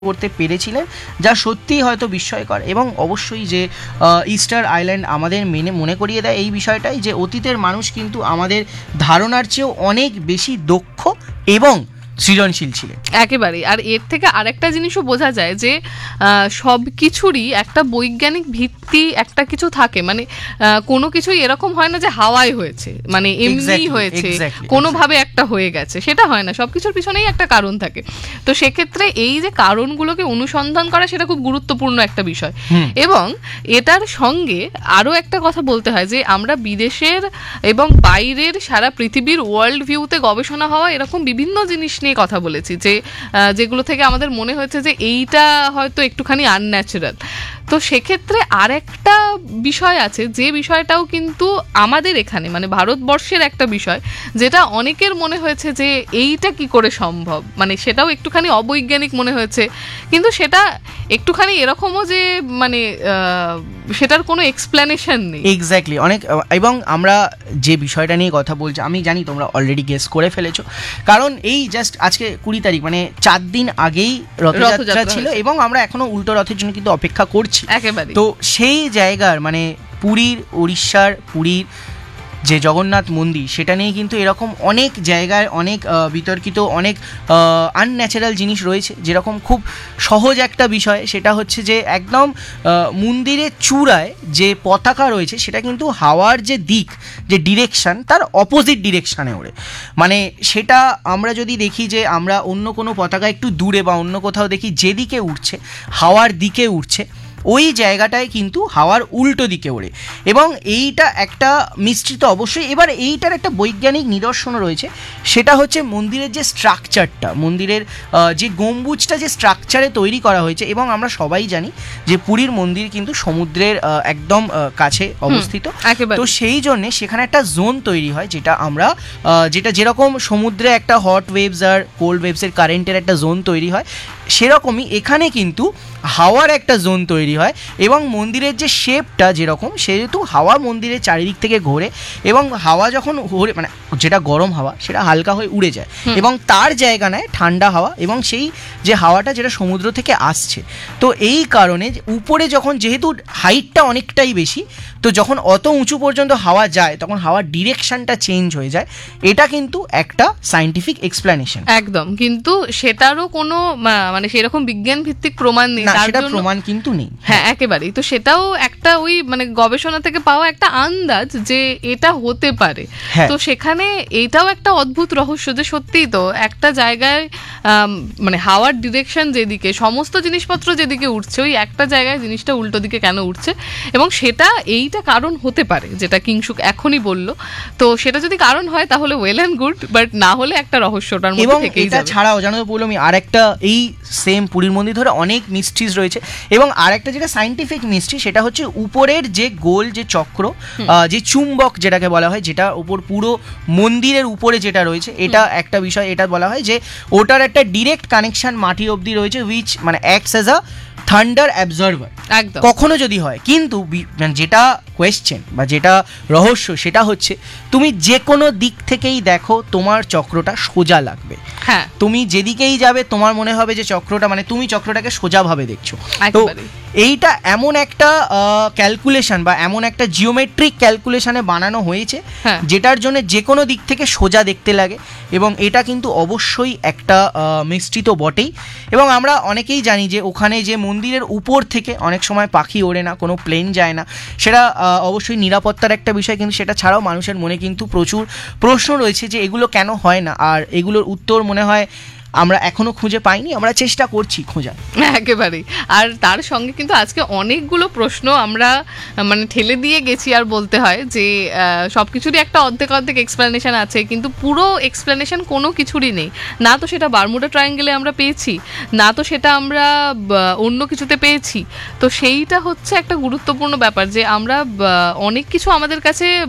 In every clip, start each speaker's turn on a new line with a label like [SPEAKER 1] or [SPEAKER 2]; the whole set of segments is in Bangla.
[SPEAKER 1] করতে পেরেছিলেন, যা সত্যিই হয়তো বিস্ময়কর। এবং অবশ্যই যে ইস্টার আইল্যান্ড আমাদের মনে করিয়ে দেয় এই বিষয়টাই যে অতীতের মানুষ কিন্তু আমাদের ধারণার চেয়েও অনেক বেশি দক্ষ এবং সৃজনশীল ছিলেন।
[SPEAKER 2] একেবারেই। আর এর থেকে আরেকটা জিনিসও বোঝা যায় যে সব কিছুরই একটা বৈজ্ঞানিক ভিত্তি একটা কিছু থাকে, মানে কোনো কিছুই এরকম হয় না যে হাওয়ায় হয়েছে, মানে এমনি হয়েছে কোনোভাবে একটা হয়ে গেছে, সেটা হয় না। সবকিছুর পিছনেই একটা কারণ থাকে। তো সেক্ষেত্রে এই যে কারণগুলোকে অনুসন্ধান করা সেটা খুব গুরুত্বপূর্ণ একটা বিষয়। এবং এটার সঙ্গে আরও একটা কথা বলতে হয় যে আমরা বিদেশের এবং বাইরের সারা পৃথিবীর ওয়ার্ল্ড ভিউতে গবেষণা হওয়া এরকম বিভিন্ন জিনিস নিয়ে কথা বলেছি যে যেগুলো থেকে আমাদের মনে হয়েছে যে এইটা হয়তো একটুখানি আনন্যাচারাল। তো সেক্ষেত্রে আরেকটা বিষয় আছে যে বিষয়টাও কিন্তু আমাদের এখানে মানে ভারতবর্ষের একটা বিষয় যেটা অনেকের মনে হয়েছে যে এইটা কি করে সম্ভব, মানে সেটাও একটুখানি অবৈজ্ঞানিক মনে হয়েছে, কিন্তু সেটা একটুখানি এরকমও যে মানে সেটার কোনো এক্সপ্লেনেশন নেই।
[SPEAKER 1] এক্স্যাক্টলি অনেক। এবং আমরা যে বিষয়টা নিয়ে কথা বলছি আমি জানি তোমরা অলরেডি গেস করে ফেলেছো, কারণ এই জাস্ট আজকে 20 তারিখ মানে 4 দিন আগেই রথযাত্রা ছিল এবং আমরা এখনো উল্টো রথের জন্য কিন্তু অপেক্ষা করছি।
[SPEAKER 2] একেবারে।
[SPEAKER 1] তো সেই জায়গার মানে পুরীর, উড়িষ্যার পুরীর যে জগন্নাথ মন্দির সেটা নিয়ে কিন্তু এরকম অনেক জায়গায় অনেক বিতর্কিত অনেক আনন্যাচারাল জিনিস রয়েছে। যেরকম খুব সহজ একটা বিষয় সেটা হচ্ছে যে একদম মন্দিরের চূড়ায় যে পতাকা রয়েছে সেটা কিন্তু হাওয়ার যে দিক, যে ডিরেকশান, তার অপোজিট ডিরেকশানে ওড়ে। মানে সেটা আমরা যদি দেখি যে আমরা অন্য কোনো পতাকা একটু দূরে বা অন্য কোথাও দেখি যেদিকে উঠছে হাওয়ার দিকে উঠছে, ওই জায়গাটায় কিন্তু হাওয়ার উল্টো দিকে ওড়ে। এবং এইটা একটা মিশ্রিত অবশ্যই। এবার এইটার একটা বৈজ্ঞানিক নিদর্শন রয়েছে, সেটা হচ্ছে মন্দিরের যে স্ট্রাকচারটা, মন্দিরের যে গম্বুজটা যে স্ট্রাকচারে তৈরি করা হয়েছে। এবং আমরা সবাই জানি যে পুরীর মন্দির কিন্তু সমুদ্রের একদম কাছে অবস্থিত। তো সেই জন্যে সেখানে একটা জোন তৈরি হয় যেটা আমরা যেটা যেরকম সমুদ্রে একটা হট ওয়েভস আর কোল্ড ওয়েভসের কারেন্টের একটা জোন তৈরি হয়, সেরকমই এখানে কিন্তু হাওয়ার একটা জোন তৈরি হয়। এবং মন্দিরের যে শেপটা যেরকম, সেহেতু হাওয়া মন্দিরের চারিদিক থেকে ঘোরে এবং হাওয়া যখন ঘোরে মানে যেটা গরম হাওয়া সেটা হালকা হয়ে উড়ে যায় এবং তার জায়গা নেয় ঠান্ডা হাওয়া, এবং সেই যে হাওয়াটা যেটা সমুদ্র থেকে আসছে। তো এই কারণে উপরে যখন যেহেতু হাইটটা অনেকটাই বেশি, তো যখন অত উঁচু পর্যন্ত হাওয়া যায় তখন হাওয়ার ডিরেকশনটা চেঞ্জ হয়ে যায়। এটা কিন্তু একটা সায়েন্টিফিক এক্সপ্লেনেশন।
[SPEAKER 2] একদম। কিন্তু সেটারও কোনো মানে সেরকম বিজ্ঞান ভিত্তিক প্রমাণ নেই,
[SPEAKER 1] সেটা প্রমাণ কিন্তু নেই।
[SPEAKER 2] হ্যাঁ একেবারেই। তো সেটাও একটা ওই মানে গবেষণা থেকে পাওয়া একটা আন্দাজ যে এটা হতে পারে। তো সেখানে এইটাও একটা অদ্ভুত রহস্য যে সত্যিই তো একটা জায়গায় মানে হাওয়ার ডিরেকশন যেদিকে, সমস্ত জিনিসপত্র যেদিকে উঠছে, ওই একটা জায়গায় জিনিসটা উল্টো দিকে কেন উঠছে, এবং সেটা এইটা কারণ হতে পারে যেটা কিংশুক এখনই বললো। তো সেটা যদি কারণ হয় তাহলে ওয়েল অ্যান্ড গুড, বাট না হলে একটা রহস্যটার মধ্যে থেকেই যাবে।
[SPEAKER 1] এবং এটা ছাড়াও জানো তো বললাম আর একটা এই সেম পুরীর মন্দির ধরে অনেক মিস্ট্রিজ রয়েছে। এবং আরেকটা যেটা সায়েন্টিফিক মিস্ট্রি সেটা হচ্ছে উপরের যে গোল যে চক্র, যে চুম্বক যেটাকে বলা হয়, যেটা উপর পুরো মন্দিরের উপরে যেটা রয়েছে, এটা একটা বিষয়। এটা বলা হয় যে ওটার একটা ডিরেক্ট কানেকশন মাটি অবধি রয়েছে, উইচ মানে acts as a thunder absorber কখনো যদি হয়। কিন্তু যেটা কোয়েশ্চেন বা যেটা রহস্য সেটা হচ্ছে তুমি যে কোনো দিক থেকেই দেখো তোমার চক্রটা সোজা লাগবে।
[SPEAKER 2] হ্যাঁ,
[SPEAKER 1] তুমি যেদিকেই যাবে তোমার মনে হবে যে চক্রটা মানে তুমি চক্রটাকে সোজাভাবে দেখছো। তো এইটা এমন একটা ক্যালকুলেশন বা এমন একটা জিওমেট্রিক ক্যালকুলেশনে বানানো হয়েছে যেটার জন্য যে কোনো দিক থেকে সোজা দেখতে লাগে। এবং এটা কিন্তু অবশ্যই একটা মিষ্টি তো বটেই। এবং আমরা অনেকেই জানি যে ওখানে যে মন্দিরের উপর থেকে অনেক সময় পাখি ওড়ে না, কোনো প্লেন যায় না, সেটা অবশ্যই নিরাপত্তার একটা বিষয়। কিন্তু সেটা ছাড়াও মানুষের মনে কিন্তু প্রচুর প্রশ্ন রয়েছে যে এগুলো কেন হয় না, আর এগুলোর উত্তর মনে হয় আমরা এখনো খুঁজে পাইনি, আমরা চেষ্টা করছি খোঁজার।
[SPEAKER 2] একেবারেই। আর তার সঙ্গে কিন্তু আজকে অনেকগুলো প্রশ্ন আমরা মানে ঠেলে দিয়ে গেছি। আর বলতে হয় যে সবকিছুরই একটা অর্ধেক অর্ধেক এক্সপ্লেনেশন আছে, কিন্তু পুরো এক্সপ্লেনেশন কোনো কিছুরই নেই। না তো সেটা বারমুডা ট্রায়াঙ্গেলে আমরা পেয়েছি, না তো সেটা আমরা অন্য কিছুতে পেয়েছি। তো সেইটা হচ্ছে একটা গুরুত্বপূর্ণ ব্যাপার যে আমরা অনেক কিছু আমাদের কাছে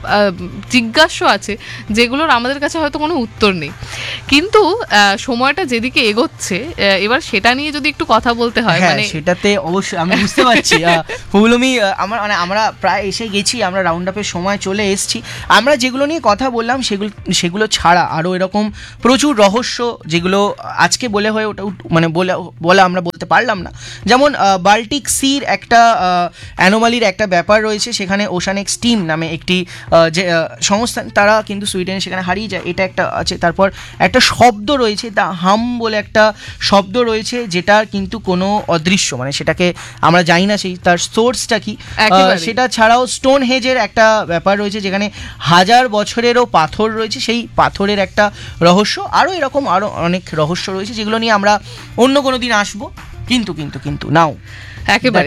[SPEAKER 2] জিজ্ঞাস্য আছে যেগুলোর আমাদের কাছে হয়তো কোনো উত্তর নেই। কিন্তু সময়টা যেদিকে এগোচ্ছে, এবার সেটা নিয়ে যদি একটু কথা বলতে হয়, মানে
[SPEAKER 1] সেটাতে অবশ্যই আমি বুঝতে পারছি পৌলমি, আমরা প্রায় এসে গেছি, আমরা রাউন্ড আপের সময় চলে এসেছি। আমরা যেগুলো নিয়ে কথা বললাম সেগুলো ছাড়া আরও এরকম প্রচুর রহস্য যেগুলো আজকে বলে হয়ে ওটা মানে বলে আমরা বলতে পারলাম না। যেমন বাল্টিক সির একটা অ্যানোমালির একটা ব্যাপার রয়েছে, সেখানে ওশান এক্সট্রিম নামে একটি যে সংস্থা, তারা কিন্তু সুইডেনে সেখানে হারিয়ে যায়, এটা একটা আছে। তারপর একটা শব্দ রয়েছে, দ্য হাম বলে একটা শব্দ রয়েছে, যেটা কিন্তু কোনো অদৃশ্য, মানে সেটাকে আমরা জানি না সেই তার সোর্সটা কি। সেটা ছাড়াও স্টোন হেজের একটা ব্যাপার রয়েছে, যেখানে 1000 বছরেরও পাথর রয়েছে, সেই পাথরের একটা রহস্য। আরও এরকম আরও অনেক রহস্য রয়েছে যেগুলো নিয়ে আমরা অন্য কোনো দিন আসবো। কিন্তু নাও
[SPEAKER 2] একেবারে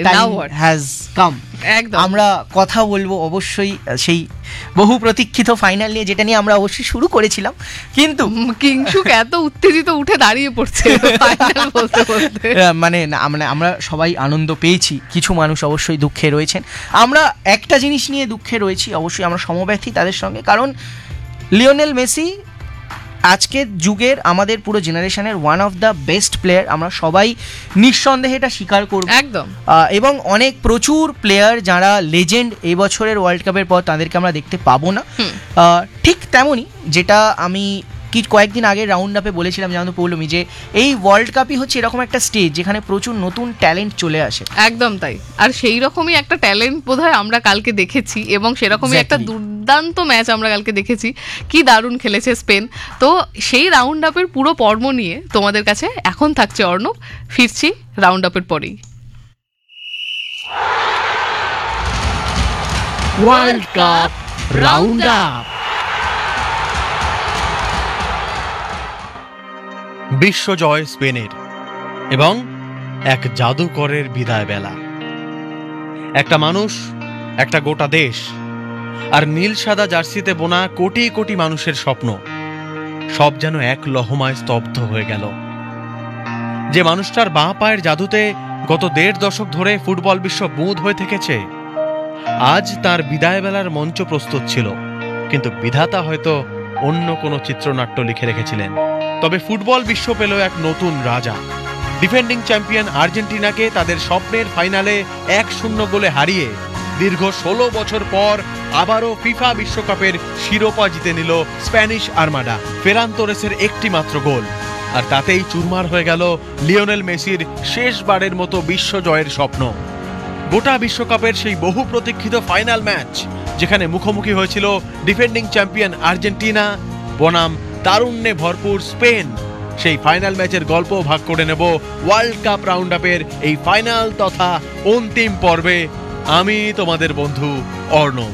[SPEAKER 1] আমরা কথা বলবো অবশ্যই সেই বহু প্রতীক্ষিত ফাইনাল নিয়ে, যেটা নিয়ে আমরা অবশ্যই শুরু করেছিলাম। কিন্তু
[SPEAKER 2] কিংশুক এত উত্তেজিত উঠে দাঁড়িয়ে পড়ছে ফাইনাল বলতে বলতে,
[SPEAKER 1] মানে আমরা সবাই আনন্দ পেয়েছি, কিছু মানুষ অবশ্যই দুঃখে রয়েছেন। আমরা একটা জিনিস নিয়ে দুঃখে রয়েছি, অবশ্যই আমরা সমব্যথী তাদের সঙ্গে, কারণ লিওনেল মেসি আজকের যুগের আমাদের পুরো জেনারেশনের one of the best player, আমরা সবাই নিঃসন্দেহে এটা স্বীকার করব
[SPEAKER 2] একদম।
[SPEAKER 1] এবং অনেক প্রচুর প্লেয়ার যারা লেজেন্ড এই বছরের ওয়ার্ল্ড কাপের পর তাদেরকে আমরা দেখতে পাবো না। ঠিক তেমনই যেটা আমি কয়েকদিন আগে রাউন্ড আপে বলেছিলাম, জানো তো পৌলমি, যে এই ওয়ার্ল্ড কাপই হচ্ছে এরকম একটা স্টেজ যেখানে প্রচুর নতুন ট্যালেন্ট চলে আসে।
[SPEAKER 2] একদম তাই, আর সেই রকমই একটা ট্যালেন্ট বোধহয় আমরা কালকে দেখেছি, এবং সেরকমই একটা দুর্দান্ত ম্যাচ আমরা কালকে দেখেছি। কি দারুণ খেলেছে স্পেন। তো সেই রাউন্ড আপের পুরো পর্ব নিয়ে তোমাদের কাছে এখন থাকছে অর্ণব। ফিরছি রাউন্ড আপের পরেই।
[SPEAKER 3] World cup round up.
[SPEAKER 4] বিশ্বজয় স্পেনের এবং এক জাদুকরের বিদায় বেলা। একটা মানুষ, একটা গোটা দেশ, আর নীল সাদা জার্সিতে বোনা কোটি কোটি মানুষের স্বপ্ন, সব যেন এক লহমায় স্তব্ধ হয়ে গেল। যে মানুষটার বাঁ পায়ের জাদুতে গত 1.5 দশক ধরে ফুটবল বিশ্ব বুঁদ হয়ে থেকেছে, আজ তার বিদায় বেলার মঞ্চ প্রস্তুত ছিল, কিন্তু বিধাতা হয়তো অন্য কোনো চিত্রনাট্য লিখে রেখেছিলেন। তবে ফুটবল বিশ্ব পেল এক নতুন রাজা। ডিফেন্ডিং চ্যাম্পিয়ন আর্জেন্টিনাকে তাদের স্বপ্নের ফাইনালে 1-0 গোলে হারিয়ে দীর্ঘ 16 বছর পর আবারও ফিফা বিশ্বকাপের শিরোপা জিতে নিল স্প্যানিশ আর্মাডা। ফেরান তোরেসের একটি মাত্র গোল, আর তাতেই চুরমার হয়ে গেল লিওনেল মেসির শেষবারের মতো বিশ্ব জয়ের স্বপ্ন। গোটা বিশ্বকাপের সেই বহু প্রতীক্ষিত ফাইনাল ম্যাচ, যেখানে মুখোমুখি হয়েছিল ডিফেন্ডিং চ্যাম্পিয়ন আর্জেন্টিনা বনাম তারুণ্যে ভরপুর স্পেন, সেই ফাইনাল ম্যাচের গল্প ভাগ করে নেব ওয়ার্ল্ড কাপ রাউন্ড আপের এই ফাইনাল তথা অন্তিম পর্বে। আমি তোমাদের বন্ধু অর্ণব।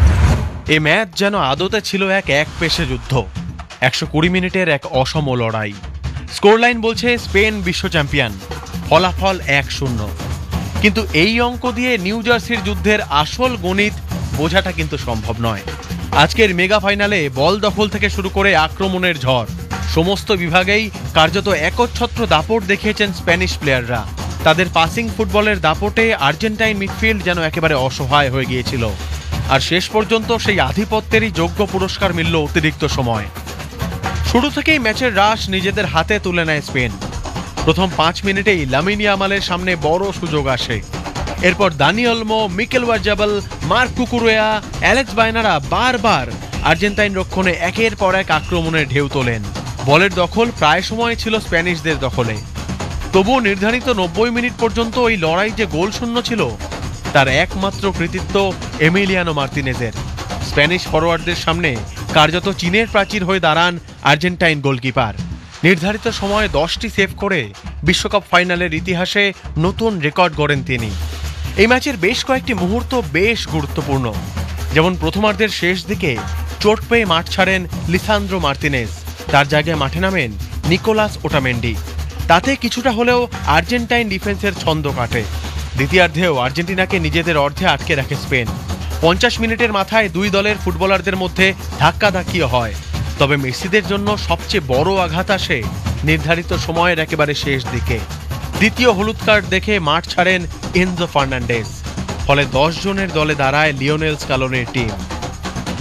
[SPEAKER 4] এই ম্যাচ যেন আদতে ছিল এক পেশে যুদ্ধ, 120 মিনিটের এক অসম লড়াই। স্কোরলাইন বলছে স্পেন বিশ্ব চ্যাম্পিয়ন, ফলাফল 1-0। কিন্তু এই অঙ্ক দিয়ে নিউ জার্সির যুদ্ধের আসল গণিত বোঝাটা কিন্তু সম্ভব নয়। আজকের মেগা ফাইনালে বল দখল থেকে শুরু করে আক্রমণের ঝড়, সমস্ত বিভাগেই কার্যত একচ্ছত্র দাপট দেখিয়েছেন স্প্যানিশ প্লেয়াররা। তাদের পাসিং ফুটবলের দাপটে আর্জেন্টাইন মিডফিল্ড যেন একেবারে অসহায় হয়ে গিয়েছিল, আর শেষ পর্যন্ত সেই আধিপত্যেরই যোগ্য পুরস্কার মিলল অতিরিক্ত সময়। শুরু থেকেই ম্যাচের রাশ নিজেদের হাতে তুলে নেয় স্পেন। প্রথম 5 মিনিটেই লামিন ইয়ামালের সামনে বড় সুযোগ আসে। এরপর Dani Olmo, Mikel Oyarzabal, mark Cucurella, Alex বাইনারা বারবার আর্জেন্টাইন রক্ষণে একের পর এক আক্রমণের ঢেউ তোলেন। বলের দখল প্রায় সময় ছিল স্প্যানিশদের দখলে। তবুও নির্ধারিত 90 মিনিট পর্যন্ত ওই লড়াই যে গোল শূন্য ছিল, তার একমাত্র কৃতিত্ব এমিলিয়ানো মার্তিনেজের। স্প্যানিশ ফরোয়ার্ডদের সামনে কার্যত চীনের প্রাচীর হয়ে দাঁড়ান আর্জেন্টাইন গোলকিপার। নির্ধারিত সময়ে 10টি সেভ করে বিশ্বকাপ ফাইনালের ইতিহাসে নতুন রেকর্ড গড়েন তিনি। এই ম্যাচের বেশ কয়েকটি মুহূর্ত বেশ গুরুত্বপূর্ণ, যেমন প্রথমার্ধের শেষ দিকে চোট পেয়ে মাঠ ছাড়েন লিসান্দ্রো মার্তিনেজ, তার জায়গায় মাঠে নামেন নিকোলাস ওটামেন্ডি। তাতে কিছুটা হলেও আর্জেন্টাইন ডিফেন্সের ছন্দ কাটে। দ্বিতীয়ার্ধেও আর্জেন্টিনাকে নিজেদের অর্ধে আটকে রাখে স্পেন। 50 মিনিটের মাথায় দুই দলের ফুটবলারদের মধ্যে ধাক্কাধাক্কিও হয়। তবে মেসিদের জন্য সবচেয়ে বড় আঘাত আসে নির্ধারিত সময়ের একেবারে শেষ দিকে। দ্বিতীয় হলুদ কার্ড দেখে মাঠ ছাড়েন এনজো ফার্নান্ডেজ, ফলে 10 জনের দলে দাঁড়ায় লিওনেল স্কালোনির টিম।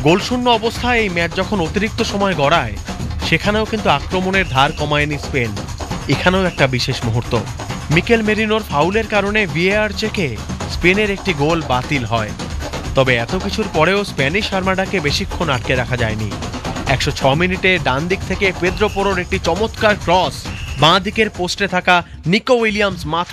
[SPEAKER 4] গোলশূন্য অবস্থায় এই ম্যাচ যখন অতিরিক্ত সময় গড়ায়, সেখানেও কিন্তু আক্রমণের ধার কমায়নি স্পেন। এখানেও একটা বিশেষ মুহূর্ত, মিকেল মেরিনোর ফাউলের কারণে ভিএআর চেকে স্পেনের একটি গোল বাতিল হয়। তবে এত কিছুর পরেও স্প্যানিশ আর্মাডাকে বেশিক্ষণ আটকে রাখা যায়নি। 106 মিনিটে ডান দিক থেকে পেদ্রো পোরোর একটি চমৎকার ক্রস বাঁ দিকের পোস্টে থাকা নিকো উইলিয়ামস মাথা